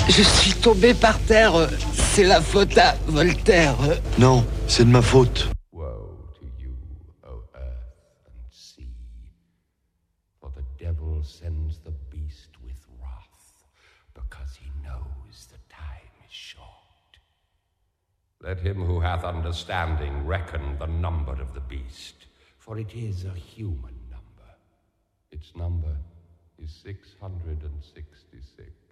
Je suis tombé par terre. C'est la faute à Voltaire. Non, c'est de ma faute. Woe to you, O earth and sea, for the devil sends the beast with wrath, because he knows the time is short. Let him who hath understanding reckon the number of the beast, for it is a human number. Its number is 666.